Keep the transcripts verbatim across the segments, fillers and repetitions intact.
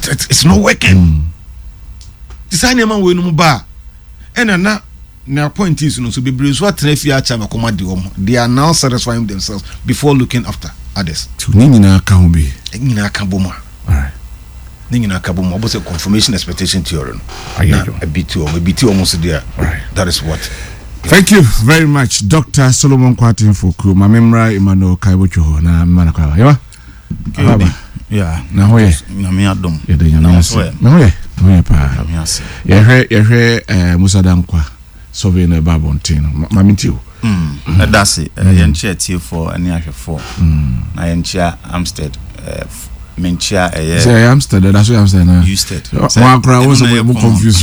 it's not working. Design a man we no ba. And na na point is no so be brings what if you acha makoma de om. They are now satisfying themselves before looking after others. To nyina ka ho be. Nyina ka bo ma. All right. Nyina ka bo ma bo say confirmation expectation theory no. Na a bit o, a bit almost there. Right. That is what. Thank you very much, Doctor Solomon Kwatin for crew. My memory Emmanuel Kaibocho na manaka. Yawa. Yeah. Na hoye. Na me adom. Ye de na hoye. Na hoye. Na hoye pa. Ye hwe ye hwe eh Musa Dankwa. Survey na Babontin. Maminti o. Mm. Na that's it. Ye nche tie for ani ahwe for. Na ye nche Amstead eh menchia eh say Amstead, that's why Amstead na. Usted. One crowd was so confused.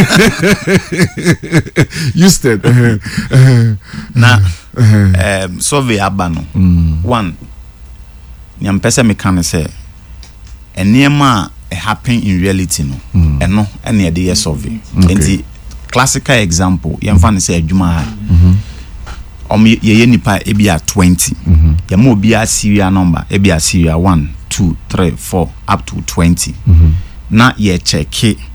Usted. Na um survey abano. One nyampese me kan say enema a happen in reality no eno ene e dey survey. Enti classical example yemfa ne say adwuma ha. Om ye ye nipa e bia twenty. Ye ma obi a serial number e bia serial one, two, three, four up to twenty. Na ye check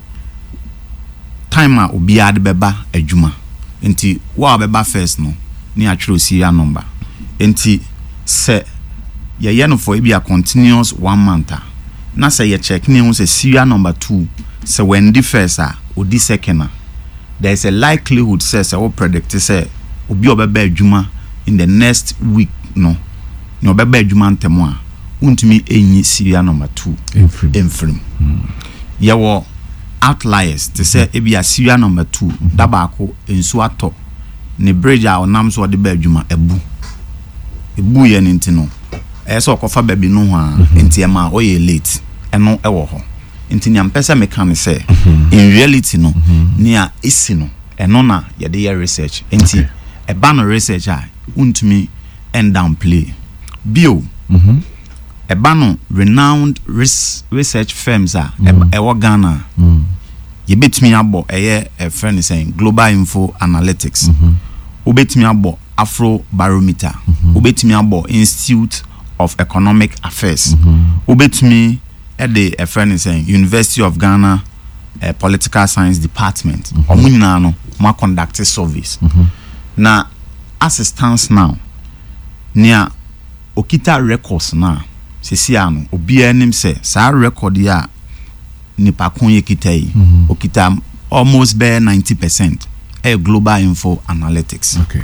time a obi a de beba adwuma. Enti wa beba first no ni atwero serial number. Enti se ye ye no for e bia continuous one month. Na say ye check ni say serial number two. Se when the first a odi second, there is a likelihood say say we predict say obi obeba adwuma in the next week no no obeba adwuma ntemo a untumi enyi serial number two enfrim yawo outliers to say e bia serial number two dabako ensu ato ne bridge a onam so de ba adwuma ebu ebu ye ntino e so okofa baby no ho a entiema o ye late eno ewo ho ntini ampesa me kan say in reality no nia isi no eno na ye de research enti a ban research a untumi end down play bio mhm a ban renowned res research firms a e wo Ghana ye betumi abo eye a friend is saying Global Info Analytics wo betumi abo Afro Barometer wo betumi abo Institute of Economic Affairs wo betumi e de a friend is saying University of Ghana uh, Political Science Department omo nyina no ma conduct surveys na as it stands now near okita records na sisi ano obi anim say sa record ya nipa kon ye kita yi okita almost bare ninety percent e Global Info Analytics. Okay,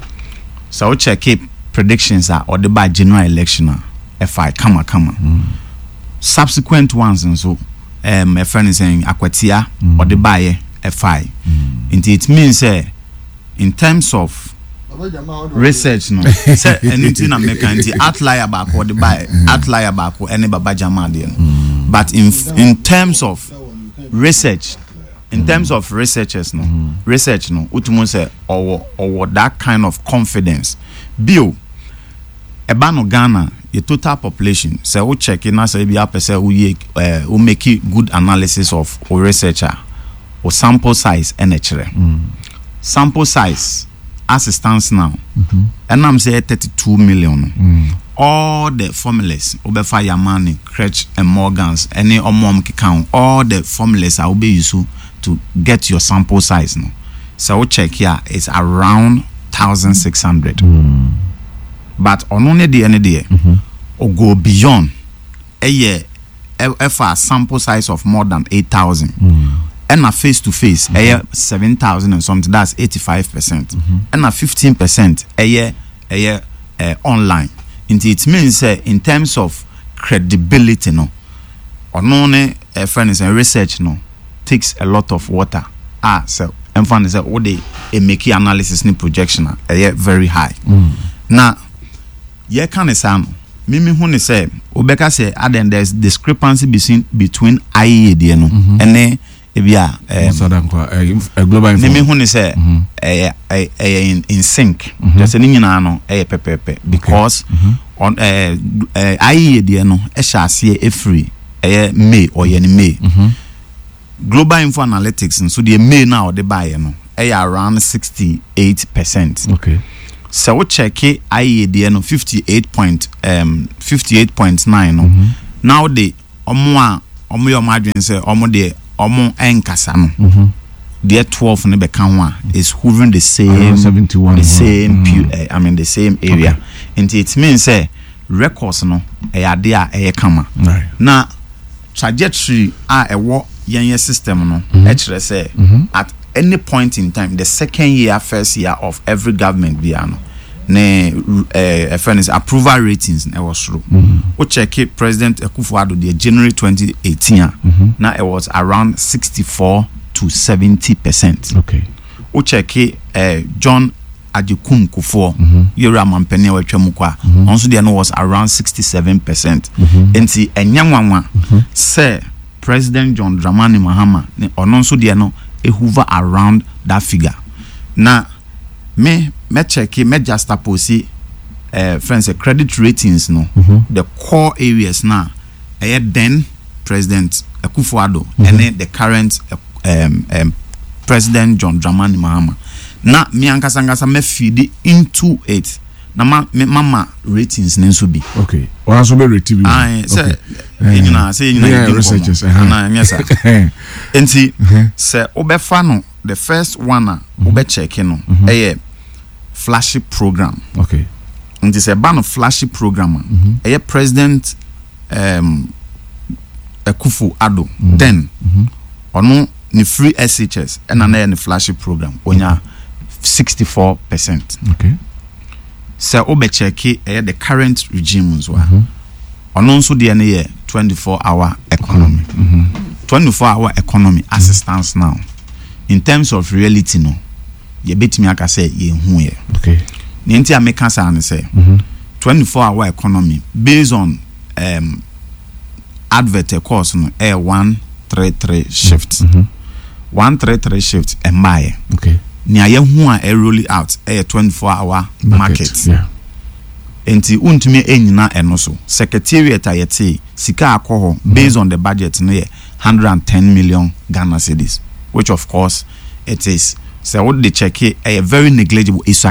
so we check it predictions are or the by general election F I kama kama mm. subsequent ones and so um a friend is saying akwatia mm. or the by F I mm. and it means uh, in terms of research no say anything na make anti outlier back or the by outlier back or any baba jama there but in in terms of research in terms of researchers no research no utumo say or or that kind of confidence bio eba no Ghana the total population say we check in say be apese we uh, we make good analysis of or researcher or sample size and chere sample size as it stands now mm-hmm. and I'm say thirty-two million mm. all the formulas obefa Yamani, Kretsch and Morgans any omom count all the formulas I will be used to get your sample size no so we check here it's around one thousand six hundred mm. but on only the end day or go beyond a year if a sample size of more than eight thousand mm. and a face to face a year seven thousand and something that's eighty-five percent mm-hmm. and a fifteen percent a year a year uh, online into it means uh, in terms of credibility no or no uh, friends and research no takes a lot of water ah so and fun is what they a make analysis ni projection a year very high mm. now ye can say mimi hu ne say obeka say and there's discrepancy between between I E A D no mm-hmm. and ebia um Global Info me hu ne say eh eh in in sync just ni nyina no eh pepepe because on eh I E A D no e sha ase e free eh May or ye ni May Global Info Analytics so the May now the buy no eh around sixty-eight percent. Okay, so we check I E A D no fifty-eight point um fifty-eight point nine no now the omo a omo yo madwen say omo de omo enkasa no mhm the twelve ne be kan ho is hovering the same seventy-one the same mm. pu- uh, I mean the same area okay. And it means say records no e ade a e kama right. Na trajectory a e wo yen system no mm-hmm. e kire say mm-hmm. at any point in time the second year first year of every government bia no ne uh, friend is approval ratings e was through mm-hmm. o check it President Akufo-Addo the January twenty eighteen mm-hmm. Now it was around sixty-four to seventy percent. Okay. O check it uh, John Adekum Kufuor yera mampene wa twam kwa onso de no was around sixty-seven percent. Enti enyanwanwa say President John Dramani Mahama ne onso de no e hover around that figure. Na me me check it me just apose uh, friends uh, credit ratings no mm-hmm. the core areas na eh then President Akufo-Addo mm-hmm. and then the current uh, um, um, President John Dramani Mahama na me ankasa ankasa me feed into it na ma me mama ratings ne so bi okay or also be rating ah say you know say you know researchers na yes sir enti say obefa no the first one a obe check no eh flashy program okay enti say ban of flashy program eh President um Akufo-Addo then ono ni free S H S and na na flashy program onya sixty-four percent. Okay. So obe check eh the current regime nso a ono nso de na ye twenty-four hour economy. Mm-hmm. twenty-four hour economy mm-hmm. assistance now. In terms of reality no, ye betimi aka say ye hu ye. Okay. Ni enti ameka sa na say mm-hmm. twenty-four hour economy based on um advert course no eh one thirty-three shift. Mm-hmm. one thirty-three shift emaye. Okay. Ni aye hu a e roll out a twenty-four hour market, market. Yeah. Enti untumi enyina eno so secretariat ayete sika akoho mm-hmm. based on the budget no ye one hundred ten million Ghana cedis, which of course it is. So what they check it a very negligible is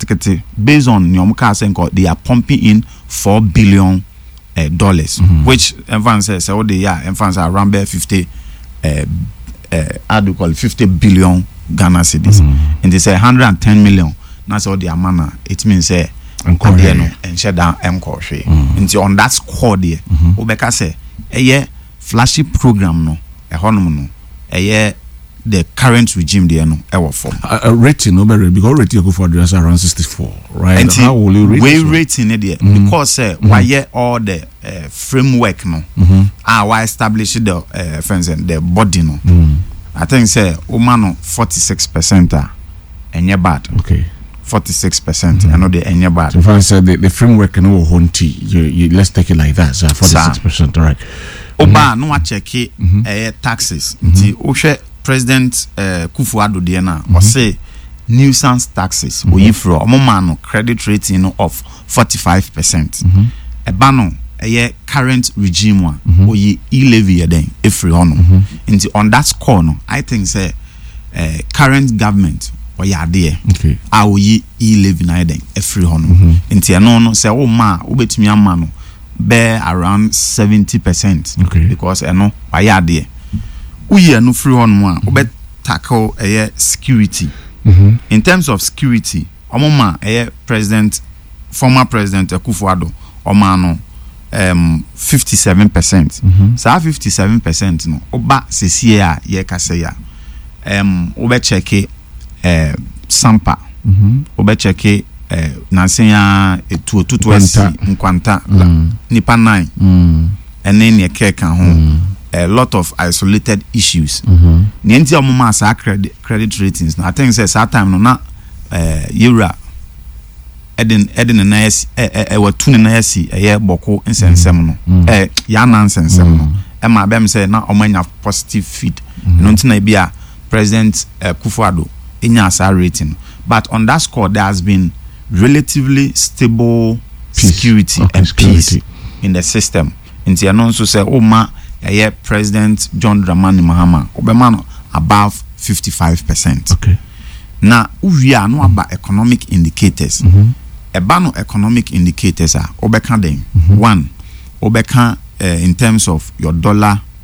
based on Nyomuka Senko they are pumping in four billion uh, dollars mm-hmm. which everyone says so they yeah everyone are around fifty uh, uh, how do you call it fifty billion Ghana cedis mm-hmm. and they say one hundred ten million that's all their manner it means say and shut down encore and on that score there obeka say a year flashy program no a honum no a year the current regime there no ever for a rating no better because rating go for the around sixty-four right and how will you rate we so? Rating it there mm-hmm. because uh, mm-hmm. why yeah all the uh, framework no mm-hmm. ah why establish the uh, friends and the body no mm-hmm. I think say umano forty-six percent ah enye bad okay forty-six percent mm-hmm. I know the enye bad so if I said the, the framework no honti you, you let's take it like that so forty-six percent all right oba mm-hmm. no wa check it mm-hmm. uh, taxes nti mm-hmm. o hwe President uh, Akufo-Addo de na mm-hmm. o say nuisance taxes mm-hmm. we for omoma no credit rating no of forty-five percent mm-hmm. e ba no e current regime one mm-hmm. o ye e-levy then every hono mm-hmm. nti on that score no I think say uh, current government o ya there okay a o ye e-levy na then every hono mm-hmm. nti no no say o ma o betumi ama no be around seventy percent okay because e no wa ya there we no free on one we tackle a security mm-hmm. in terms of security omoma a president former president Akufo-Addo omano um fifty-seven percent mm-hmm. so fifty-seven percent no oba sesi a ye kase ya um we check eh sampa mhm we check eh nansia etu otutu asi nkwanta nipa nine mm ene ne keka ho a lot of isolated issues. Mm-hmm. Nienti omuma sa credit credit ratings. Now I think say that time no na uh Eura Eden Eden na yes e e watu na yes e ye boko nsensem no. Eh ya na nsensem no. E ma bem say na omanya positive feed. No ntina bia President uh, Akufo-Addo enya sa rating. But on that score there has been relatively stable peace. security okay, and security. peace in the system. Nti no so say o ma yeah, President John Dramani Mahama obema above fifty-five percent. Okay. Now we are no about economic indicators. Mm-hmm. Eba no economic indicators are obeka them. Mm-hmm. One, obeka uh, in terms of your dollar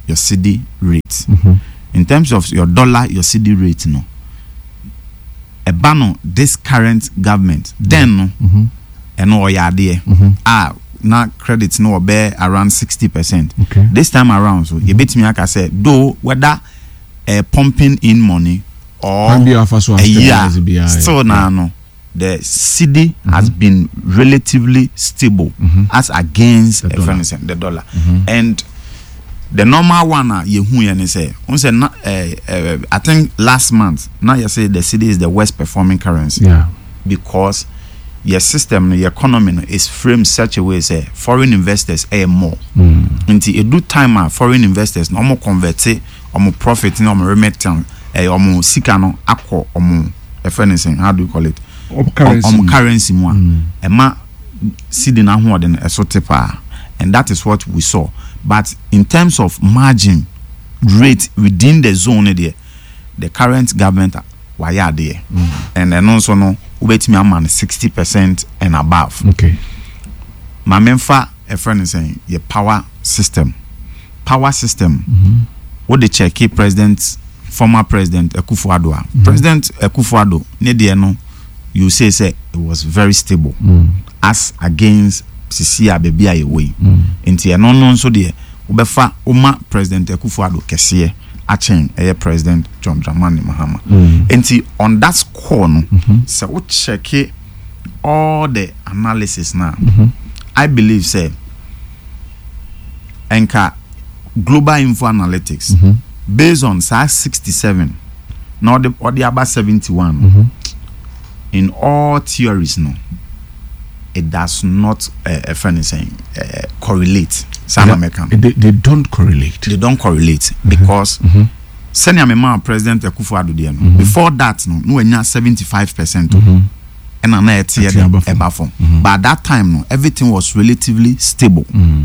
your cedi rate. Mm-hmm. In terms of your dollar, your cedi rate, no. A ban this current government, mm-hmm. then no, mm-hmm. and no idea. Mm-hmm. Ah, now credits no bear around sixty percent. Okay. This time around, so you bet me, like I said, though whether uh, pumping in money or a year, still now no, the cedi mm-hmm. has been relatively stable mm-hmm. as against the uh, dollar. instance, the dollar, mm-hmm. and the normal one uh, you who you say, on say uh, uh, I think last month now you say the cedi is the worst performing currency, yeah, because your system, your economy is framed such a way say foreign investors are more. Mm. Until a good time uh, foreign investors no more convert it or more profit no more remittance eh or more sikano akọ or more anything, how do you call it? Or currency. Or, or currency more. Mm. Ema cedi na ho den esotepa, and that is what we saw. But in terms of margin rate within the zone there, the current government were there, mm. and then also no wait me man sixty percent and above. Okay. My memfa a friend is saying your power system, power system. Mm-hmm. What the Czech president, former president Akufo-Addo, mm-hmm. President Akufo-Addo, ne deɛ no, you say say it was very stable mm. as against Sisi Abebi Ayewe. Inti no no so de obefa oma President Akufo-Addo kese a chain eh President John Dramani Mahama. Mm. Inti on that score no, mm-hmm. so we check all the analysis now. Mm-hmm. I believe say enka Global Info Analytics mm-hmm. based on S A R sixty-seven now the or the about seventy-one mm-hmm. in all theories no, it does not uh, if anything uh, correlate. Some yeah, American they, they don't correlate. they don't correlate mm-hmm. because mm-hmm. senior member President Akufo-Addo there no, mm-hmm. before that no no enya seventy-five percent mm-hmm. and na e tie Eti abafo. ebafo, Mm-hmm. but at that time no everything was relatively stable. Mm.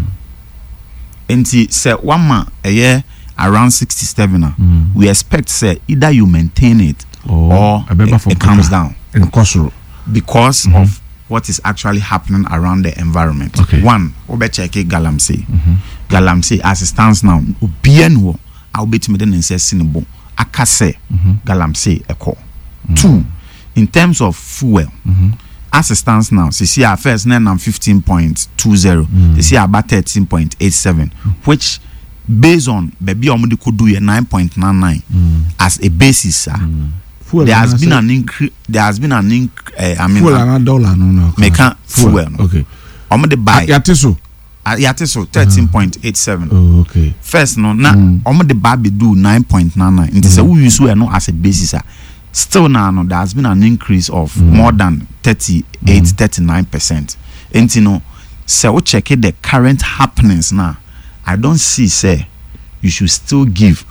Enti say one man a year around sixty-seven uh, Mm. we expect say either you maintain it or, or it, it comes down in Kosoro because mm-hmm. of what is actually happening around the environment. Okay. One, obe check Galamsey. mm-hmm. Galamsey as it stands now, ubien wo I'll bet me then say sinable akase mm-hmm. Galamsey eko. Mm-hmm. Two, in terms of fuel, mm-hmm. as it stands now, see see our first nine and fifteen point two zero, mm. see about thirteen point eight seven, mm. which based on baby omudi could do a nine point nine nine mm. as a basis. Uh, mm. there has been an increase. There has been an increase. Uh, I mean, fuel and dollar no no. Make fuel. fuel no. Okay. Omudi buy. Yatiso. Uh, Yatiso thirteen point eight seven. Oh, okay. First no na mm. omudi buy be do nine point nine nine. It is a we use we no as a basis. Uh, Still now, no, there has been an increase of mm. more than thirty-eight, mm. thirty-nine percent. And you know, so we check it the current happenings now. I don't see say you should still give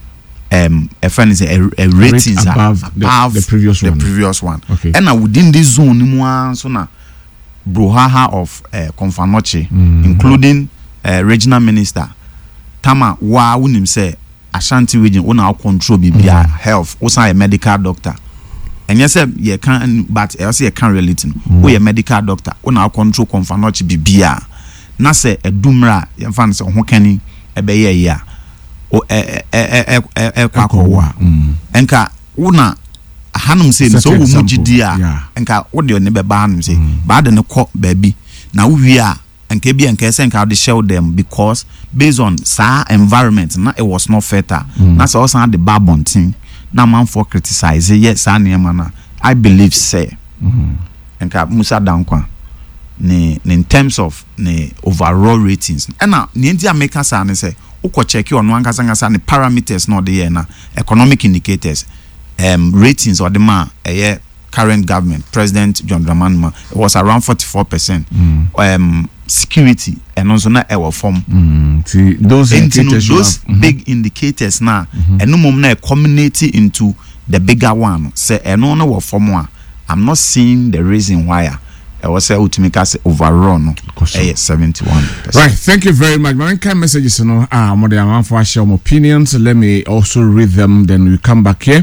um a friend is a, a ratings Rate above, above the, the previous the one. previous one. Okay. And now within this zone, so now brouhaha of uh, Konfanoche, mm. including uh, regional minister Tama wa unim say Ashanti region on our control be mm. health also a medical doctor and yes you can but I say you can't relate mm. we a medical doctor on our control Konfanoche be bia na say a dumra you fan say ho kani e be ye ya o e e e e e kwakowa enka una hanum say so wo mugidi a enka wo de ne be ba hanum say ba de ne kɔ baabi na wo wi a enka bi enka say enka de shell them because based on sa environment na it was not fertile mm. na so also the babontin na man for criticize yes anema na I believe say mm-hmm. enka Musa Dankwa ne in terms of ne overall ratings and na ne ntia make us say say uko check on one kasa kasa ne parameters no dey na economic indicators um ratings or the man eh current government President John Dramani Mahama it was around forty-four percent mm. um security and also na our form mm. See, those indicators know, those have, big mm-hmm. indicators now mm-hmm. and no mom na community into the bigger one say and no no form one I'm not seeing the reason why I was say ultimately say overall no seventy-one percent. Right, thank you very much. My kind messages you know ah more than one for share opinions. Let me also read them then we come back here.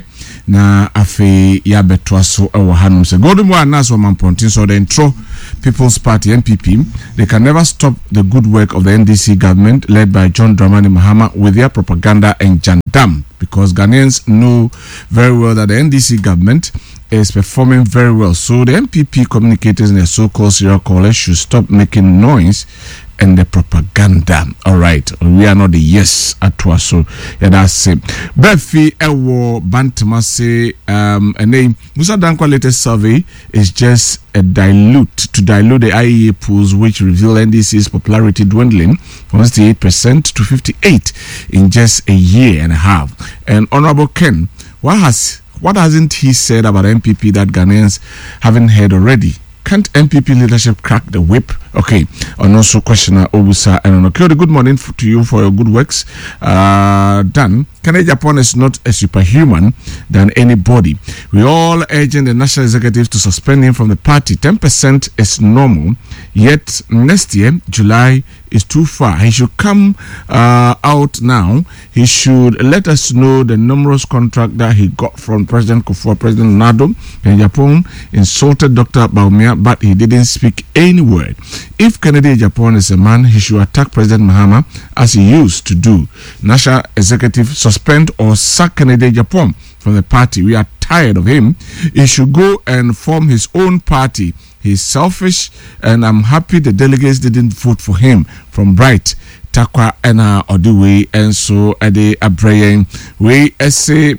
na afe ya betwa so ewo hanum se godum wa na so mampontin so the intro People's Party N P P, they can never stop the good work of the N D C government led by John Dramani Mahama with their propaganda and jandam, because Ghanaians know very well that the N D C government is performing very well. So the N P P communicators in the so-called serial callers should stop making noise and the propaganda. All right, we are not the yes at us. So yeah, that's it. Befi Ewo Bantamase um a name Musa Dankwa latest survey is just a dilute to dilute the I E A polls, which reveal N D C's popularity dwindling from sixty-eight percent to fifty-eight in just a year and a half. And Honorable Ken, what has what hasn't he said about N P P that Ghanaians haven't heard already? Can't N P P leadership crack the whip? Okay, and also questioner Obusa and Onokiode, good morning f- to you for your good works. Uh, Dan, Kennedy Japan is not a superhuman than anybody. We all urging the national executive to suspend him from the party. ten percent is normal, yet next year, July, is too far. He should come uh, out now. He should let us know the numerous contract that he got from President Kufuor, President Nado. And Japan insulted Doctor Baumia, but he didn't speak any word. If Kennedy Japan is a man, he should attack President Mahama as he used to do. National executive suspend or sack Kennedy Japan from the party. We are tired of him. He should go and form his own party. He's selfish, and I'm happy the delegates didn't vote for him. From Bright, Takwa, Ena, Oduwe, and so Ade Abrayan. We essay.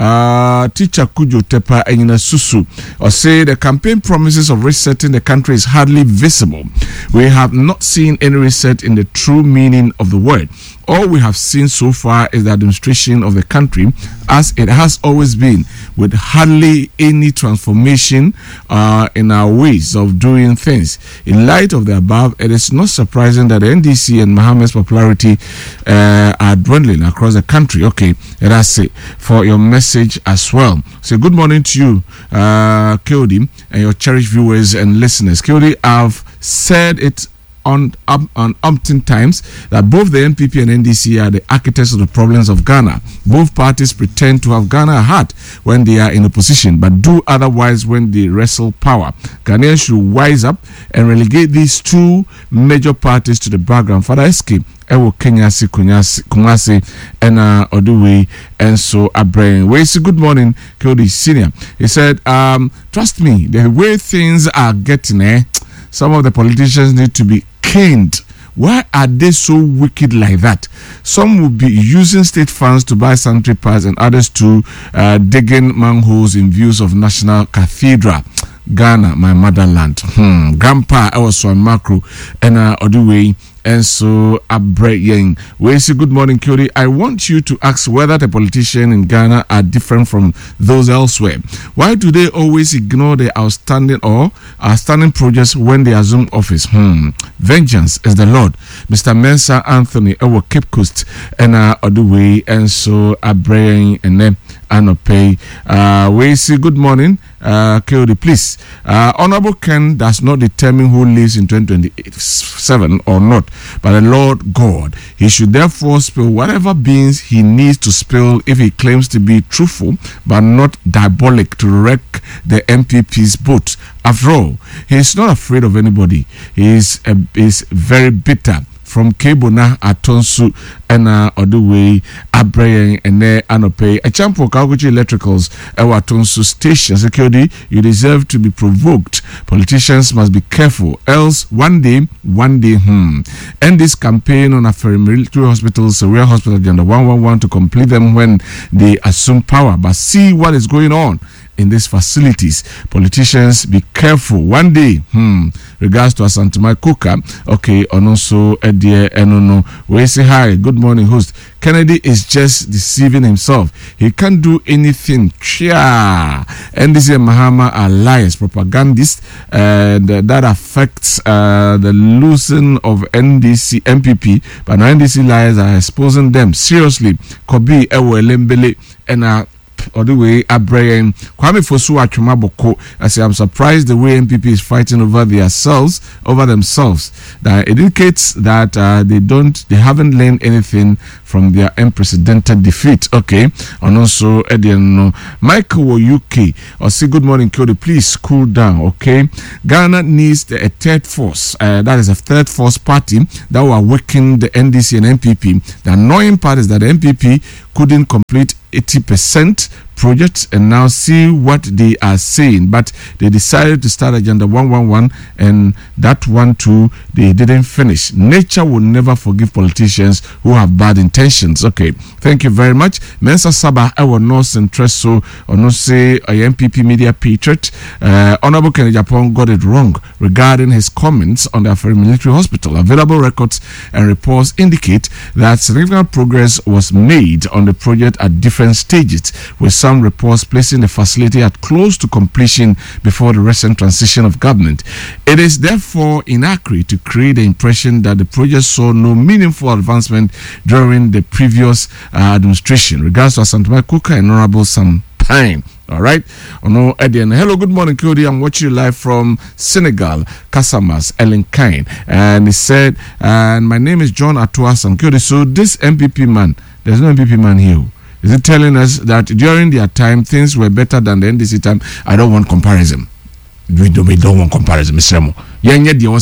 Uh, teacher Kujo Tepa and Susu or say the campaign promises of resetting the country is hardly visible. We have not seen any reset in the true meaning of the word. All we have seen so far is the administration of the country as it has always been, with hardly any transformation uh, in our ways of doing things. In light of the above, it is not surprising that the N D C and Mahama's popularity uh, are dwindling across the country. Okay, that's it for your message as well. So good morning to you, uh, Keodi, and your cherished viewers and listeners. Keodi, I've said it on um, on umpteen times that both the N P P and N D C are the architects of the problems of Ghana. Both parties pretend to have Ghana at heart when they are in opposition, but do otherwise when they wrestle power. Ghanaians should wise up and relegate these two major parties to the background. Father Escape, Ewo Kenyasi Kumasi, and uh, Oduwe, and so Abrain. We say good morning, Kodi Senior. He said, um, trust me, the way things are getting, eh, some of the politicians need to be caned. Why are they so wicked like that? Some will be using state funds to buy sanitary pads and others to uh, digging manholes in views of National Cathedral. Ghana, my motherland. Hmm. Grandpa, I was on macro and uh, Oduwe. And so, Abrayeng, we say good morning, Kyori. I want you to ask whether the politicians in Ghana are different from those elsewhere. Why do they always ignore the outstanding or outstanding projects when they assume office? Hmm. Vengeance is the Lord. Mister Mensa Anthony, our Cape Coast, and uh, Oduwe, and so Abrayeng, and then Anope. Uh, we say good morning, uh, Kyori, please. Uh, Honorable Ken does not determine who lives in twenty twenty-seven or not, but the Lord God. He should therefore spill whatever beans he needs to spill if he claims to be truthful but not diabolic to wreck the M P P's boat. After all, he is not afraid of anybody. He is, uh, is very bitter. From Kebona Atonsu and uh, Oduwe Abrayeng and ne Anope a champo Kaguchi Electricals Ewa Atonsu Station Security. You deserve to be provoked. Politicians must be careful, else one day, one day, hmm. End this campaign on a military hospitals, a real hospital agenda one one one to complete them when they assume power. But see what is going on in these facilities. Politicians, be careful. One day, hmm, regards to Asantuma Kuka, okay, and also Eddie Enono. We say hi, good morning, host. Kennedy is just deceiving himself. He can't do anything. Chia. N D C and Mahama are liars, propagandists, and uh, that affects uh, the losing of N D C, M P P, but now N D C liars are exposing them. Seriously, Kobi, Ewo Elembele, and uh, or the way Abraham Kwame Fosu Achumaboko. I say I'm surprised the way N P P is fighting over themselves, over themselves. That indicates that uh, they don't, they haven't learned anything from their unprecedented defeat. Okay, and also Edian Michael U K or say good morning, Kodi. Please cool down. Okay, Ghana needs a third force. Uh, that is a third force party that will awaken the N D C and N P P. The annoying part is that the N P P couldn't complete eighty percent projects, and now see what they are saying. But they decided to start Agenda one one one, and that one too they didn't finish. Nature will never forgive politicians who have bad intentions. Okay, thank you very much. Mensa Saba, I will not interest so or not say a N P P media patriot. Uh, Honorable Kennedy Japan got it wrong regarding his comments on the Afari Military Hospital. Available records and reports indicate that significant progress was made on the project at different stages, with some reports placing the facility at close to completion before the recent transition of government. It is therefore inaccurate to create the impression that the project saw no meaningful advancement during the previous uh, administration. Regards to Asantuma Kuka and Honorable Sam Pine. All right. Oh, no, Edian. Hello, good morning, Kodi. I'm watching you live from Senegal, Casamas, Elenkine. And he said, and my name is John Atuasan Kodi. So this M P P man, there's no M P P man here. Is it telling us that during their time things were better than the N D C time? I don't want comparison. We don't, we don't want comparison, Mister Mo. I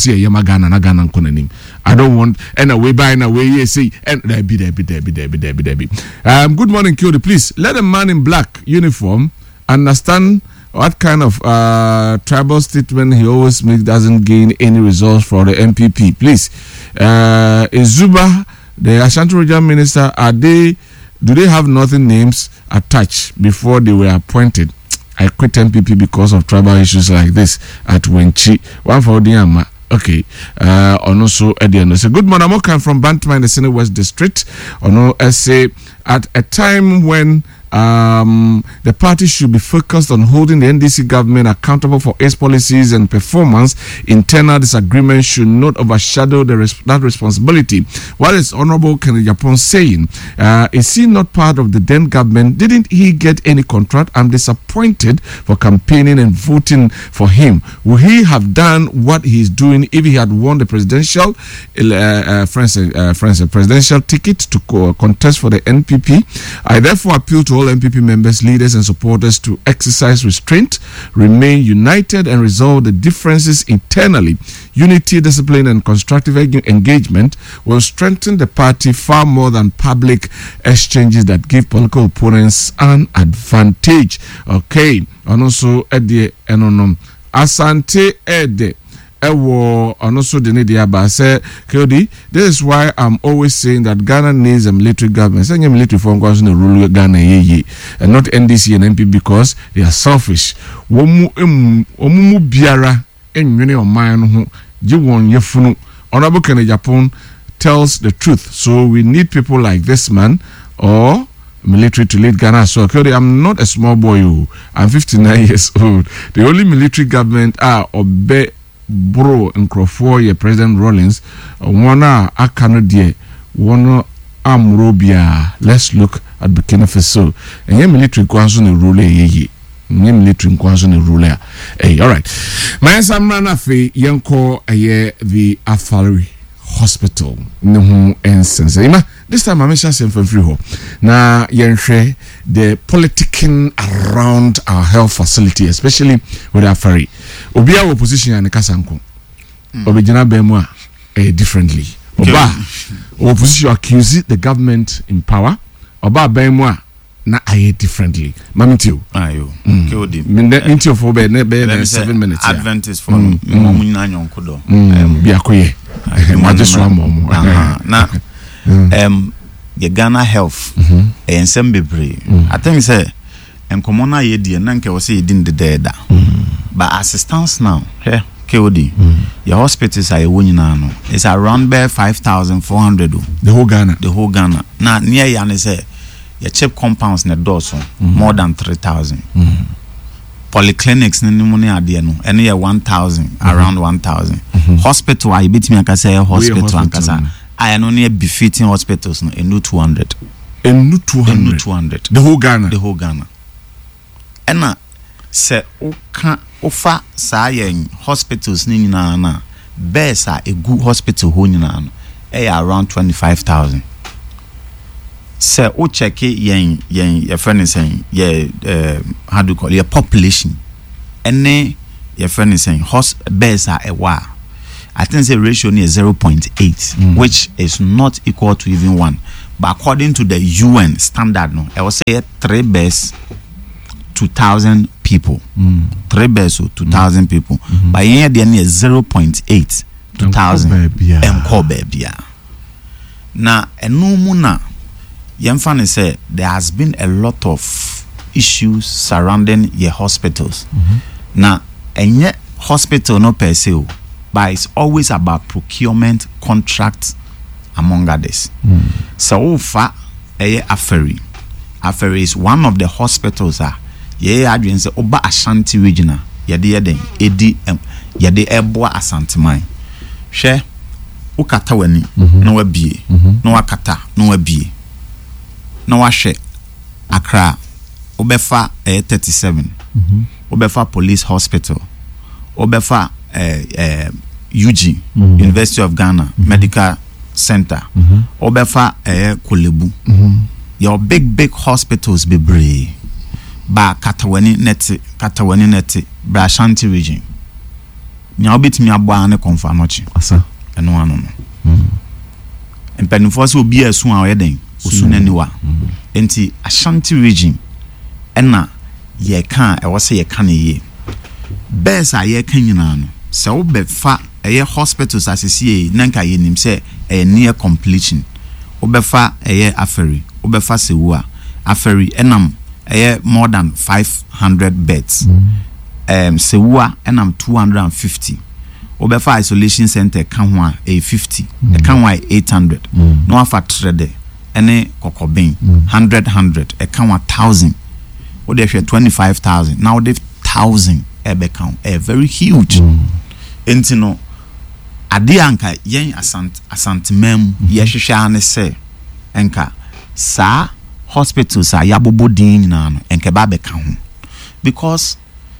don't want and away by and away. Yes, see, and there be there be there be there be there be there be. Um, good morning, Kodi. Please let a man in black uniform understand what kind of uh, tribal statement he always makes doesn't gain any results for the M P P. Please, uh, Izuba, the Ashanti Regional Minister, are they? Do they have nothing names attached before they were appointed? I quit M P P because of tribal issues like this at Wenchi. One for Odiama. Okay. Uh, also at the end. So good morning. I'm Okan from Bantama in the Senate West District. Ono say at a time when Um, the party should be focused on holding the N D C government accountable for its policies and performance. Internal disagreement should not overshadow the res- that responsibility. What is Honorable Kennedy Japan saying? Uh, is he not part of the then government? Didn't he get any contract? I'm disappointed for campaigning and voting for him. Would he have done what he's doing if he had won the presidential, uh, uh, France, uh, France, uh, presidential ticket to co- contest for the N P P? I therefore appeal to all N P P members, leaders and supporters to exercise restraint, remain united and resolve the differences internally. Unity, discipline and constructive engagement will strengthen the party far more than public exchanges that give political opponents an advantage. Okay, and also Ede Enonom Asante Ede Ewo and also the Nidia say Kodi, this is why I'm always saying that Ghana needs a military government. Saying a military form goes to rule Ghana ye and not N D C and N P because they are selfish. Womu omu biara enwene o man ho ji won yefunu. Honorable Kennedy Japan tells the truth. So we need people like this man or military to lead Ghana. So Kodi, I'm not a small boy. I'm fifty-nine years old. The only military government are obey bro nkrofo ye President Rawlings one akano die one amrobia. Let's look at Burkina Faso. And ye military kwanso ne rule ye ye nye military kwanso ne rule ya. Hey, all right. My samrana fe yenko aye the Afari Hospital ne ho ensense. Ima this time I'm just saying for free ho. Na yenhwe the politicking around our health facility, especially with Afari. Obi a opposition and Kasanko. Obijana Bemwa eh, differently. Oba opposition accuse the government in power. Oba Bemwa na aye differently. Mamitio. Ayo. Kodi. Mintio for be ne be seven minutes. Adventist for mo munyina nyonkodo. Biakoye. Majeswa mom. Na um the Ghana health e ensem bebre. I think say enkomo na ye die na nke wo say din de da. But assistance now, here, K O D, mm. your hospitals are nyina no. It's around bare five thousand four hundred. The whole Ghana. The whole Ghana. Now near Yan say your cheap compounds ne doso mm. more than three thousand. Mm. Polyclinics ne money are there no. Any year one thousand, mm-hmm. around one thousand. Mm-hmm. Hospital I bit me aka say hospital and kasa. I no near befitting hospitals no enu two hundred. Enu two hundred. Enu two hundred. The whole Ghana. The whole Ghana. Ena se oka ofa sa yen hospitals ni nyina na best a good hospital ho nyina no e around twenty-five thousand. say o check yen yen your friend is saying yeah uh, how do you call it your population any your friend is saying horse bears are a war. I think the ratio is zero point eight, mm. which is not equal to even one. But according to the U N standard, no, I will say three bears to thousand people. Mm. Three bears to two thousand mm. people. Mm-hmm. But here the is zero point eight to thousand. Emko baby. Now, enumuna yemfani say there has been a lot of issues surrounding your hospitals. Mm-hmm. Now, enye hospital no per se, but it's always about procurement contracts among others. Mm. So far, a Aferi. Aferi is one of the hospitals. Ah, yeah, I say Oba Ashanti regional. Yadi yadi edi yadi eboa Asante mine. Share ukata weni no wabie no wakata no wabie no washe Accra obefa eh, thirty-seven mm-hmm. obefa police hospital obefa eh, eh, U G mm-hmm. University of Ghana mm-hmm. Medical Center mm-hmm. obefa eh, Kolebu mm-hmm. your big big hospitals be brave ba Katawani neti Katawani neti ba Ashanti region nya obetimi aboa ne confirm ochi asa eno ano no mm empanifo se obi asu a oyeden osu naniwa mm enti Ashanti region ena ye kan e wo se ye kan ye bes a ye kan nyina no se wo be fa eye hospitals asisi nanka ye nim se e near completion wo be fa eye Aferi wo be fa Sewua Aferi enam eye more than five hundred beds mm. um Sewua enam two hundred fifty obefa isolation center kan ho a fifty mm. e kan ho eight hundred mm. no afa trade ene kokobin mm. one hundred one hundred e kan one thousand o dey twenty-five thousand now they thousand e be kan e very huge mm. enti no ade anka yen asant asantemam mm-hmm. ye hwehwa ne se enka sa hospitals are yabobo din na no enke ba be kan ho because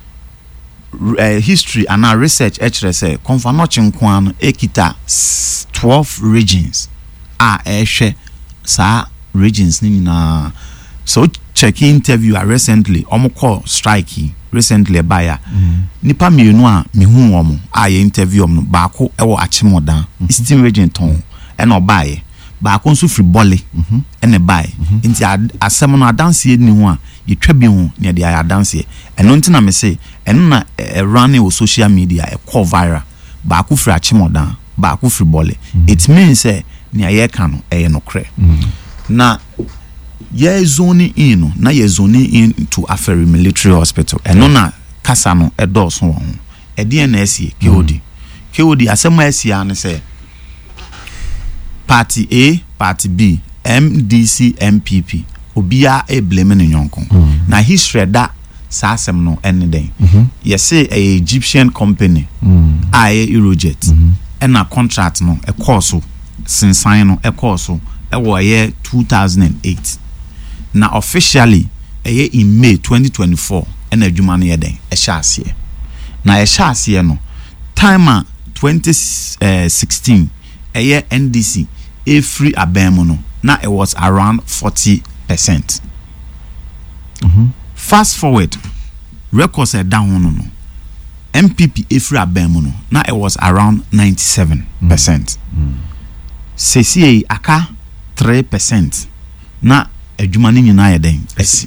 Uh, history and our research actually say Konfanochi Nkwan ekita twelve regions ah ehwe sa regions ni na so check interview recently omo call strike recently baya mm. nipa mienu a mehu omo a ye interview omo baako ewo Achimodan mm-hmm. Eastern region ton e no baye baako nso free bole mhm ene baye nti asem no adanse ni ho a yetwa bi ho ne de adanse eno nti na me say eno na run o social media e call viral baako free Achimodan baako free bole mm-hmm. it means say ne aye ka no e no kre mm-hmm. na ye zoning in no na ye zoning in to Aferi military hospital eno na kasa no e do so ho e de na esie K O D K O D asem esie an say Party A, Party B, M D C, M P P. Obia e blame ne nyonko. Mm. Na history da sa asem no anything. Mm-hmm. You say a Egyptian company, mm. I Eurojet, mm-hmm. and a contract no a course since sign no a course e wo year two thousand eight. Na officially a year in May twenty twenty-four and a juma ne den e shaase. Na e shaase no time twenty sixteen a year N D C a free abemono now it was around forty percent. Mm-hmm. Fast forward records are down no no M P P a free abemono now it was around ninety-seven percent. Mm-hmm. C C A aka three percent na adwuma ni nyina ye den esi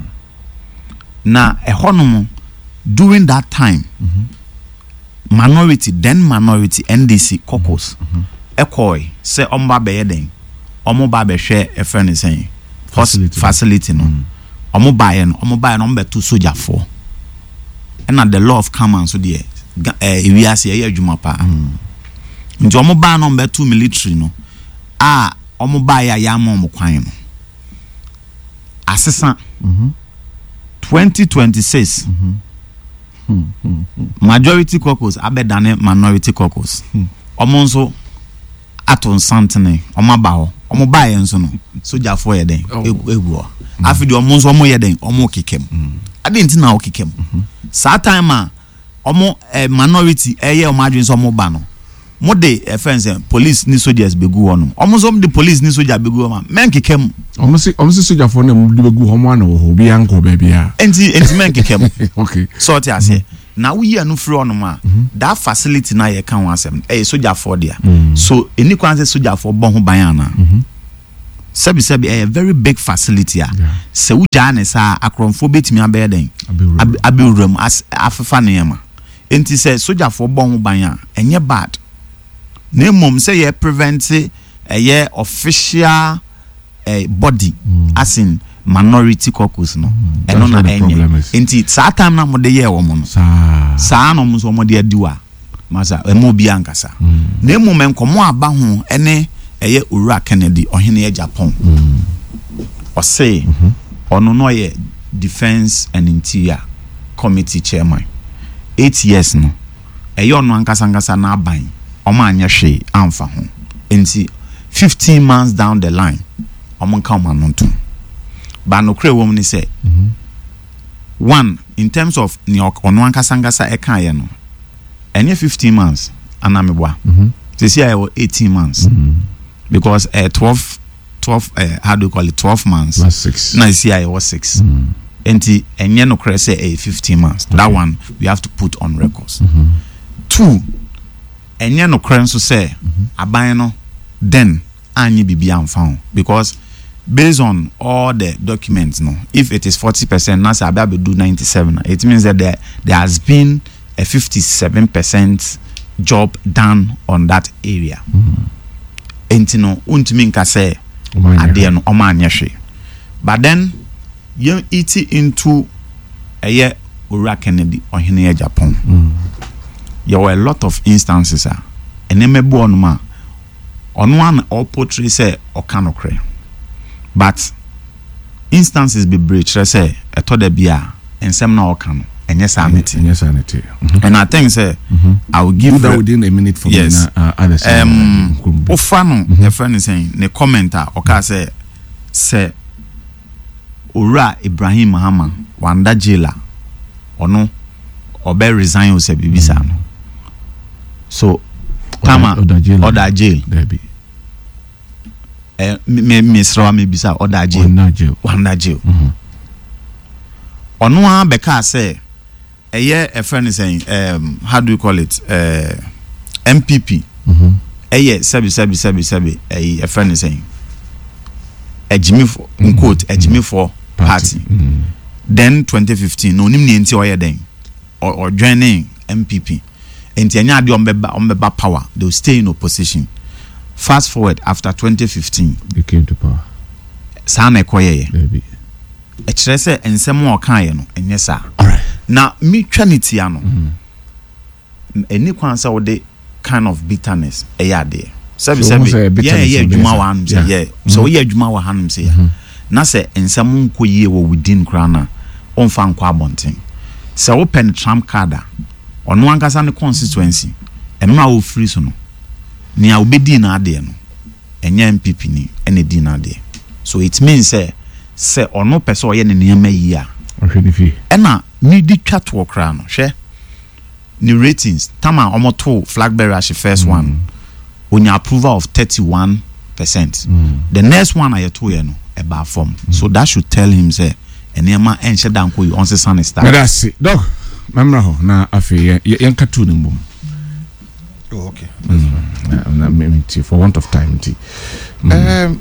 na ehonomo during that time mm-hmm. minority then minority N D C caucus mm-hmm. Ekoi say omba be yeden omo ba be hwe e friend say facility facility no omo ba ye no omo ba ye no mbe to soldier for and the law of command so there eh we are say adwuma pa nti omo ba no mbe to military no ah omo ba ya ya mo mo kwan no asesa mhm twenty twenty-six mhm hmm majority caucus abedane minority caucus omo nso aton santene omo ba ho omo ba ye nso no soldier for ye den egu afidi omo nso omo ye den omo kikem ade nti na okikem sa time a omo minority eye omo adwen so omo ba no mo de e friends police ni soldiers be gu honum omo so de police ni soldier be gu honum men kekem omo si omo si soldier for na mo de be gu homo ana wo bi anko ba bia enti enti men kekem okay so ti ase na we yi anu free honum a that facility na ye kan wasem eh soldier for there so eni kwan say soldier for bon ho ban ana sebi sebi a very big facility a se wuja na sa akromfo betimi abeden aberuram as afefa ne yema enti se soldier for bon ho ban a enye bad na mom say ye prevent a ye official a body mm. as in minority caucus no mm. eno na enye enti sa time na mo de ye wo mo no sa sa no mo so mo de adiwa masa emo bi ankasa mm. na mom enkomo aba ho ene eye Owura Kennedy ohene ya Japan mm. o say mm-hmm. ono no ye defense and interior committee chairman eight years no eye ono ankasa ankasa na aban Oma anya hwe amfa ho enti fifteen months down the line omo nka oma nonto ba no kre wom ni say mm-hmm. one in terms of ni ono ankasa ankasa e kan ye no enye fifteen months anamebwa mhm say say I eighteen months mm-hmm. because uh, twelve twelve uh, how do you call it twelve months plus six na say I was six mm-hmm. enti enye no kre say eh, fifteen months okay. That one we have to put on records mm-hmm. Two enye no kren so say aban no then anyi bibia amfa because based on all the documents no if it is forty percent na say abia be do ninety-seven it means that there there has been a fifty-seven percent job done on that area enti no untimi nka say ade no omanye hwe but then you eat into eye Owura Kennedy ohene ya Japan mm. There were a lot of instances ah enemebo onuma ono an all portray say okanokre but instances be breach say eto da bia ensem na okano enye sanity enye sanity and I think say mm-hmm. I will give that within a minute for yes. me na uh, other side um ofano the friend is saying the commenter oka say say Owura Ibrahim Mahama wanda jela ono obe resign o se bibisa no so tama order jail order jail debi eh me misra me bisa order jail order jail order jail mhm ono a beka say eye a friend is saying um how do you call it uh M P P mhm eye sebi sebi sebi sebi eye a friend is saying a Jimmy for in quote a Jimmy for party, party. Mm-hmm. Then twenty fifteen no nim ni enti oye den or, or joining M P P enti anya ade ombeba ombeba power they will stay in opposition. Fast forward after twenty fifteen they came to power sa na ekoye baby e kire se ensem o kan ye no enye sa all right na mi twaniti ano eni kwansa wo de kind of bitterness e ya de sebi sebi yeah yeah adwuma wa hanum say yeah so we adwuma wa hanum say na se ensem nkoyie wo within krana onfa nkwa abonten se wo pen tram card ono ankasa ne constituency emma wo free so no ni a obedi na ade no enye M P P ni ene di na ade so it means say say ono person oye ne nneema yi a ohwe fi ena ni di twa to okra no hwe ni ratings tama omoto flag bearer as first mm. one onya approval of thirty-one percent mm. the next one I to you no eba form mm. so that should tell him say enema enche danko you on se san star that's it dog memra ho na afi yen katu ni mbom oh okay mm. na me for want of time ti mm. um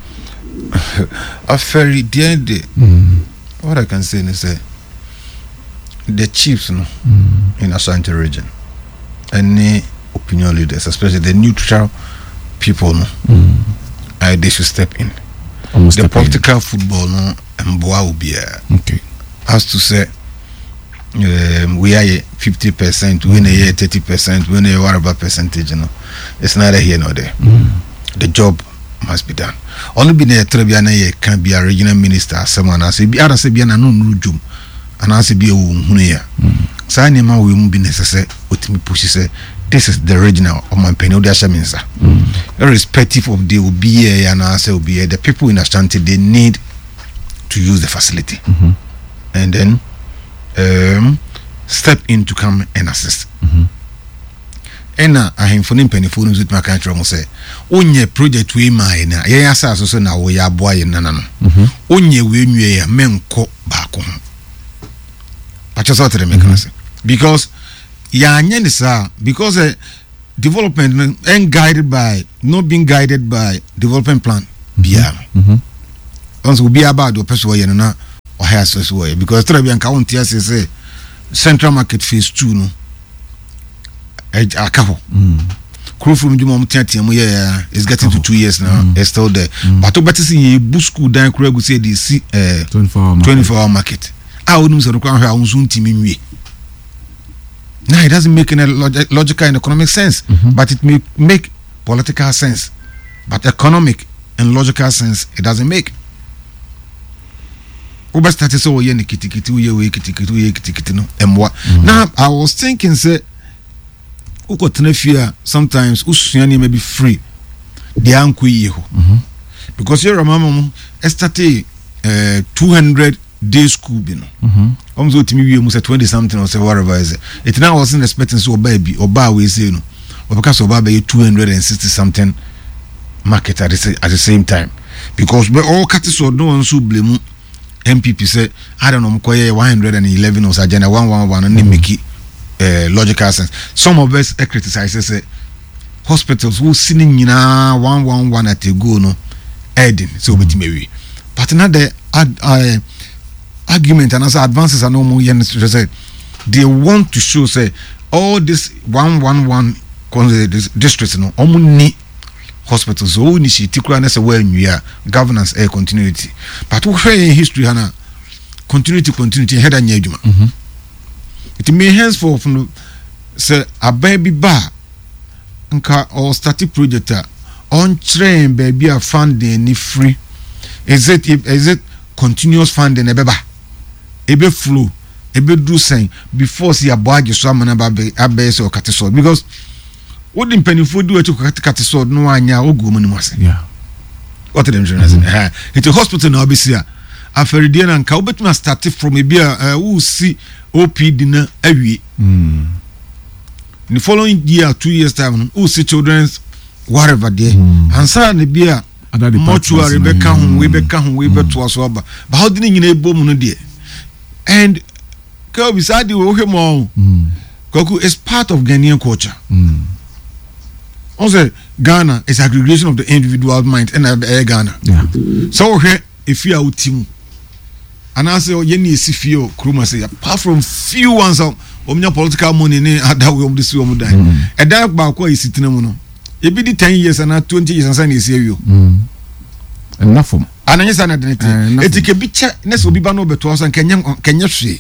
a very the end mm. what I can say is say the chiefs no mm. in Ashanti region any opinion leaders especially the neutral people no mm. uh, they should step in. Almost the political in. Football no mboa obi okay has to say um, we are fifty percent we are thirty percent we are whatever percentage you know it's neither here nor there mm. the job must be done only be there trebia na ye can be a regional minister someone as be other say be na no nrujum and as be o hunu ya sa nyema we mu be necessary otimi push say this is the regional of my penny odia shaminsa irrespective of the obi and as obi the people in Ashanti they need to use the facility mm-hmm. and then um step in to come and assist mm-hmm. ena ahemfo ne mpanifo no zutuma kan tro mo say onye project we mai na ye asa so so na wo ya aboa ye nana no onye we nwie ya menko baako ho pacho so tere me kan say because ya anya ni sa because uh, development and guided by not being guided by development plan bia mhm once we be about the person we na or has so way because try be an count here say central market phase two no akaho mm crew from the moment tiam yeah is getting to two years now mm. It's still there mm. But to better see bu school dan crew go say the see uh, twenty-four hour market ah onum so kwa hwa unsun timi nwie now it doesn't make any log- logical and economic sense mm-hmm. But it may make political sense but economic and logical sense it doesn't make Oba started so ye ni kitikiti uye we kitikiti uye kitikiti no emwa now I was thinking say uko tenefia sometimes usuani may be free the anku yeho because you remember estate uh, two hundred day school bi no omzo timi wie mu say twenty something or say whatever is it it now wasn't expecting so baby oba we say no because oba be two hundred sixty something market at the, at the same time because we all cut so no one so blame M P P say I don't know mkoye one hundred eleven or agenda one eleven and make it uh, logical sense. Some of us uh, criticize say hospitals who sitting in a one eleven at a go no adding so bit maybe but another ad, uh, argument and as advances are no more say they want to show say all this one eleven districts no omuni hospitals so ni shi tikura na say when you are governance air continuity but we in history hana continuity continuity head anya adwuma mhm it may henceforth from say a baby ba nka or static project on train baby a funding ni free is it is it continuous funding e beba e be flow e be do sen before see aboage so amana ba be abese o kateso because what the penny for do to kateso no anya ogu mu ni mase yeah what them journalists eh it a hospital na obisia aferidie na nka obetuma start from e bia who see O P D na awie mm in the following year two years time who see children's whatever there mm. And so na bia mortuary be ka ho we be ka ho we be to so ba but how did nyina ebom no there and ka beside we wo hwemo Koku is part of Ghanaian culture mm. Also Ghana is aggregation of the individual mind and uh, Ghana yeah. So if you are utimu and I say yeni esifio kruma say apart from few ones of omnya political money ne ada we om this we om dan e da ba ko isitina mu no e bi di ten years and twenty years and say na esiewo mm enough from ananya say na denete etike bi che na so bi ba no beto so kenya kenya hwe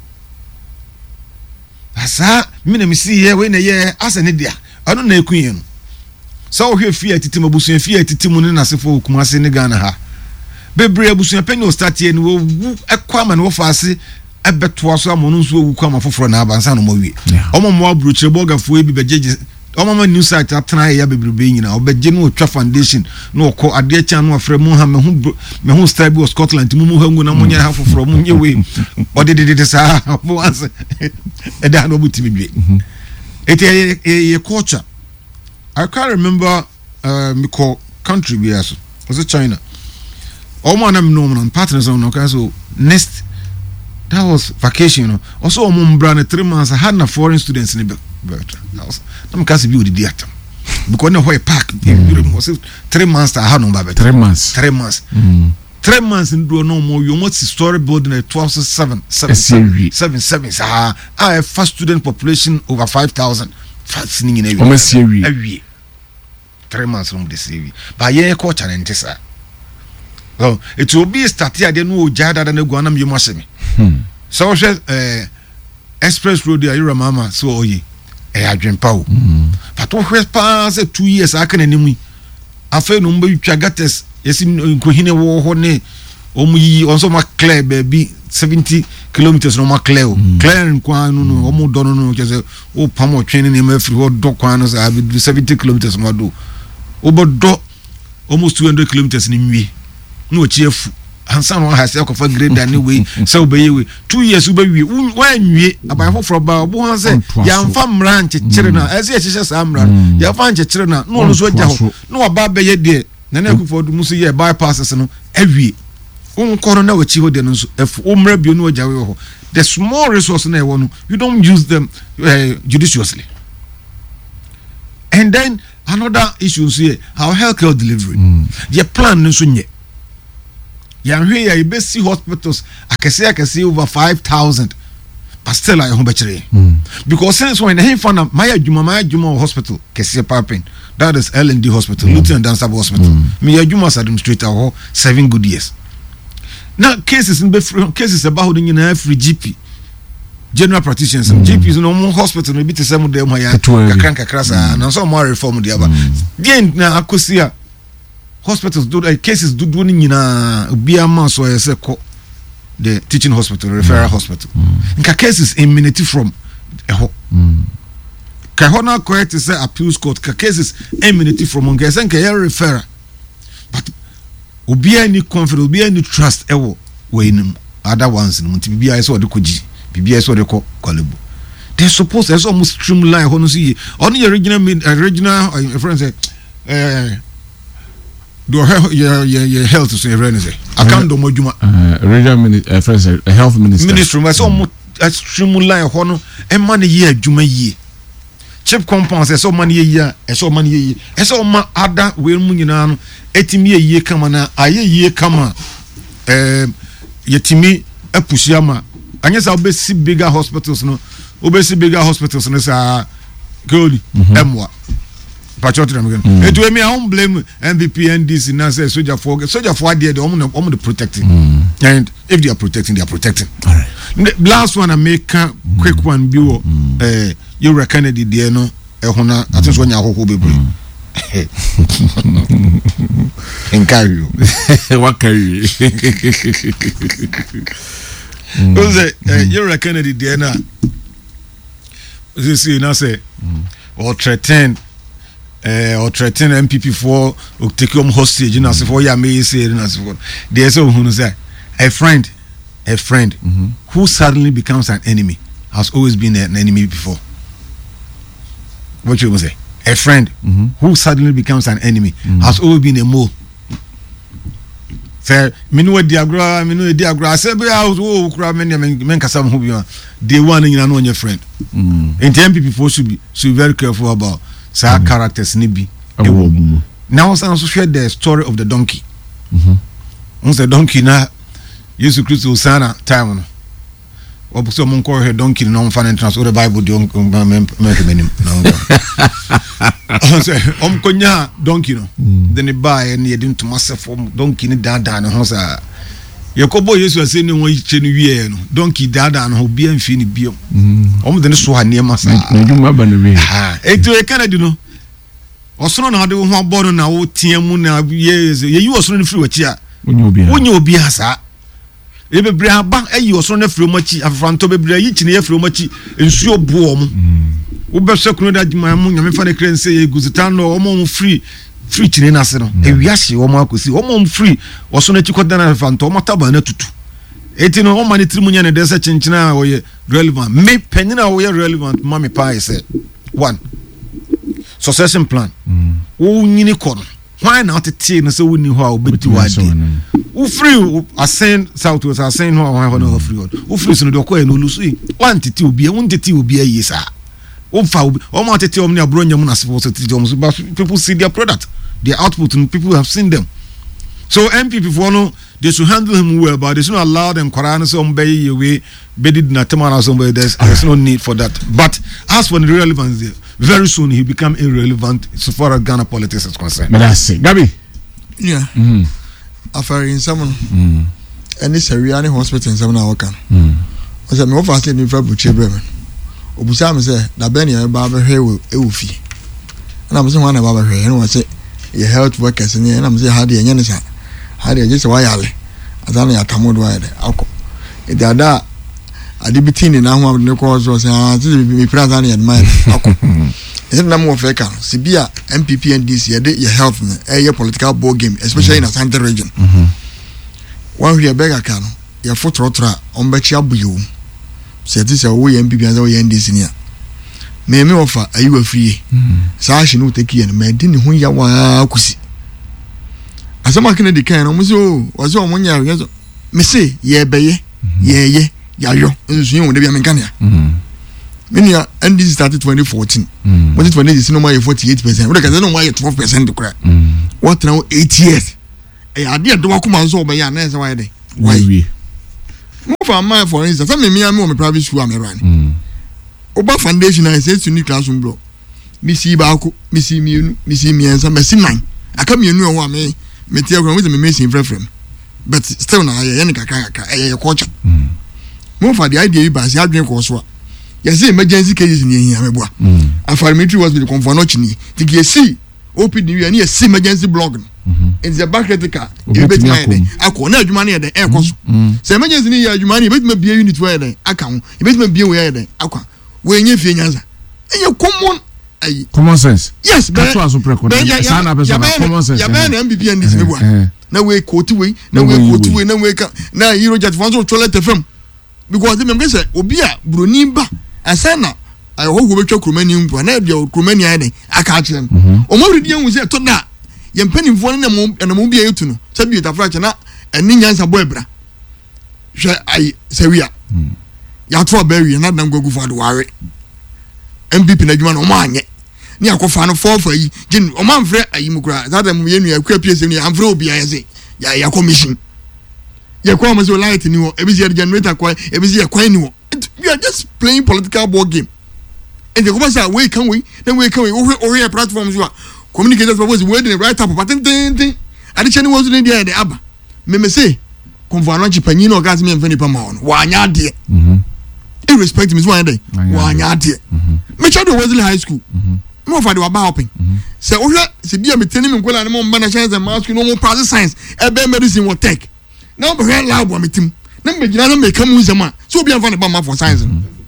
asa mi na mi si ye we na ye asa ne dia anu na ekunye no so hwe fi atiti mabusu fi atiti mu ne na sefo kuma se ne Ghana ha bebre abusuan penyo start ye no wu ekwama no faase ebeto aso amono nso wu kwama foforo na abansa no mawie omo mo abruchire bogafo ebi bejeje omo ma new site atena ya bebrebe nyina obeje no twa foundation no ko ade acha no afre mu ha me hu me hu style bi Scotland mu mu hangu na munya ha foforo mu nye we odedede sa bo anse eda no butimi dwe it a culture. I can't remember uh me call country we as was it China. All my name no partners on okay so next that was vacation you know also um brand three months I had na foreign students in the house I'm kasi bi odi atam because no why park three months I had no baby three months three months mm. Three months in do no more you want story building a twelve seven seven seven seven ah I first student population over five thousand fascinating in every every three months from the C V but yeah culture and this so it will be started at the no jada than the guanam you must me. So uh express road there you remember so oye eh adwen pa o. But what pass two years aka na nemu. Afa no mba twa gates yesi nkohine wo ho ne omuyi onso ma clear baby seventy kilometers no ma clear o. Clear nkwan no no omu do no no kese o pamo twene ne ma free ho do kwan no sa seventy kilometers no do. Obodo almost two hundred kilometers ni nwie. No chiefu and someone has a grade anyway. So be two years we when we about for about one say young farm ranch children as yes is amran your fan children no so no about be there na for the musu ye bypasses no every un corona we chi ho de no if umra bi no jawe ho the small resource na e you don't use them uh, judiciously. And then another issue here, our healthcare delivery. Mm. Your plan no so nye. Ya here you be see hospitals akese akese over five thousand. But still I home bechere. Because since when he found my adwuma my adwuma hospital kese papin. That is L and D hospital, mm. Luton Dansab hospital. Mm. Me adwuma as administrator ho seven good years. Now cases in cases about the free G P. General practitioners, mm. G Ps no more hospital maybe to some of them ya kakranka krasa and some more reform the other. Then na akosia hospitals do like cases do do ni na bia man so say ko the teaching hospital referral mm. hospital. Mm. Nka cases emanate from eho. Mm. Ka ho na correct say appeals court ka cases emanate from nka say nka referral. But obi any confidence obi any trust ewo we nim other ones no nti bia say ode koji. B S or the Kolibu. They're supposed to almost streamline. Honor see, only original, original, uh, friends say, uh, do your your health to say, I can't do more. Regional minister, friends, a health minister. Ministry, I saw a streamline. Honor, and money year, Juma ye. Cheap compounds, I saw money year, I saw money year, I saw my other will Muninan, eighty me a year come on, a year come on, um, yetimi a pushama. And yes, I'll be see bigger hospitals, no. I'll see bigger hospitals, no, sir. Good, Emwa. Patriotic again. And to me, I don't blame M V P and this, and I say, soldier for soldier for idea, the woman of the protecting. And if they are protecting, they are protecting. All right. The last one, I make a quick one, view. Uh, you reckon it, dear, no, a hona, I just want your whole baby. And carry you. What carry you? Because you reckon it, dear, now. You see, now say, or threaten. Uh, or threaten M P P for or take him hostage, you know, so for ya may say, and so forth. There's a who say, a friend, a friend mm-hmm. who suddenly becomes an enemy has always been an enemy before. What you will say? A friend mm-hmm. who suddenly becomes an enemy mm-hmm. has always been a mole. Say, Minua Diagra, Minua Diagra, I said, I was oh, crab, many men can some who you are. They want to know your friend. Mm-hmm. And the M P P should be should be very careful about. Sa mm-hmm. characters nibi. Mm-hmm. Now I also share the story of the donkey. Mm-hmm. Once the donkey na Jesus Christ Usana time no. Obu so mon call her donkey no fan entrance or the Bible the make menim. No. Say om konya donkey no. Then he buy and he didn't to master form donkey ni dada no sa. Yakobo Yesu ase ni won che ni wie no. Donkey dada no obi amfi ni biom. Om de ne so ha ne masa. Na djuma ba no wie. Ah, eto e Canada no. Osono na de ho abono na wo tiamu na ye ye yi osono ni free wachi a. Onye obi a. Onye obi a sa. E bebre aba ayi osono na free machi afranto bebre yi chine ye free machi ensuo bo om. Wo be sekunu da djuma mu nyame fa ne krense ye guzitan no omo free free chine na se no. E wiase wo mo akosi omo free osono chi koda na afranto omo taba na tutu. Eti no omo ne trimu nya ne de se chinchina wo ye relevant. Me penina wo ye relevant mama pa say one succession plan. Wo nyini kono. Why not te no say wo ni ho a obeti wade. Wo free ascend southwest ascend ho ho no free. Wo free so no de ko e no lusu yi. One tete obi, one tete obi ayi sa. Wo fa obi, o ma tete om ne abro nyam na se so tete om so people see their product, their output and people have seen them. So M P P for no they should handle him well, but they should not allow them Quran some bay away, bedded na tamara somewhere. There's there's no need for that. But as for the relevance there, very soon he become irrelevant so far as Ghana politics is concerned. But that's it. Gabi. Yeah. Mm. After in someone Mm. and this Ariane hospital in someone work. Mm. I said, "Me offer me for Buche Bremen." Obusa me say, "Na ben ya baba hwe e wofi." And I'm saying one baba hwe, and I say, "Your health workers and I'm say how dey nya ne sa." How dey just why yale. Azana ya tamodo wa dey. Akọ. E dada adibitini na ho ne ko so say, "Ah, this be plan na admire." Akọ. Is na mo fe kan. Sibia M P P and D C ye dey your health e your political ball game, especially mm-hmm. in Asante region. Mhm. one hwe bega ka no ye fotrotra on be chia buyo se ti se wo ye M P P an se wo ye N D C ni a me me ofa ayi wa fie sa ahye no take ye no me di ne ho ya wa kusi asama kene de kan no mo se o wo se o mo nya ye so me se ye beye ye ye ya yo nsu yin wo de bia me kan ya many N D C started twenty fourteen mo ti twenty eighteen no ma ye forty-eight percent wo de ka se no ma ye twelve percent kura what now eight years e ade de wa kuma so obe ya na se wa ye de why mo fa ma for instance some me am me private school am run oba foundation na say to new classroom block mi si ba ko mi si mienu mi si miensa mi si nine aka mienu e ho me me tie ko me me sin frefrem but still na ye ne kaka kaka e ye culture mo fa the idea ba si adwen ko so a ye say emergency cases ni ehia me boa afarimetry hospital konfo no chini tiki ye si O P D we ni ye si emergency block it's a back critical e bet my dey akọ na adwuma na dey e ko so se emergency ni ye adwuma na e bet me bia unit we dey aka ho e bet me bia we dey akwa we nye fie nyanza e common ay common sense yes but so aso preko na na person common sense ya ba na M P P and this me boa na we quote we na we quote we na we ka na hero jet fanzo toilet fm because me me say obi a broni ba asana ayo ho betwa kromani mpo na dia kromani ay den aka akire no o mo redi hu say to da ye mpanimfo na mo na mo bia yetu no sabi utafrache na eni nyansa boy bra hwe ay sewia ya to bari na dan gogu fado ware M P P na djuma no ma anye ni akofa no fofa yi gin o ma mfre ayi mukura that dem ye nu akwa P S ni amfre obi aye say ya ya commission ye kwa mo so light ni wo ebi ye generator kwa ebi ye kwa ni wo you are just playing political board game and the government say we can we then we can we o we platforms you are communicators propose we dey right up but tin tin ade chani wo so dey dey aba me me say konvano chipanyi no gas me mfani pa ma ono wa anya de mhm irrespective me so anya de wa anya de me chado Wesley High School mo fa de wa ba open se o hwe se bia me teni me nkola ne mo mba na chance mask no mo pass science e be medicine wo tech na be hwe lab wa metim na me gina na me kamu zema so bia mfa ne ba ma for science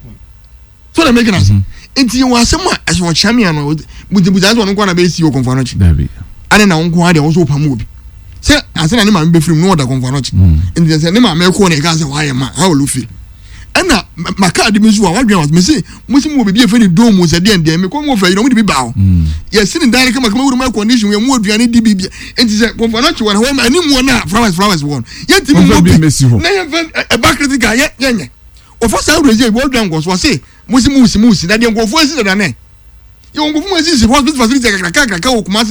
so they making us enti wa asema as wo champion no buti buti aso no kwa na be si o konvano chi ane na nko ade wo so pamu obi se asena ne ma me be film no order konvano chi enti se ne ma me ko ne ka se wa ye ma how will you feel ana maka de mizu wa wadwan was me say musi mu obi e fe ni dom mo se de ende me ko mo fa yi no mo de bi ba o ye si ni dan kama kama wuru my condition we mu aduane di bibia enti se konvano chi wa na ho ma ani mu na flowers flowers won ye ti mu bi na ye fe e ba critical ye ye nye o for sa reje bo wadwan go so say musi musi musi na de ngofo si da na ye ngofo musi si hospital facility kakaka kakaka o kuma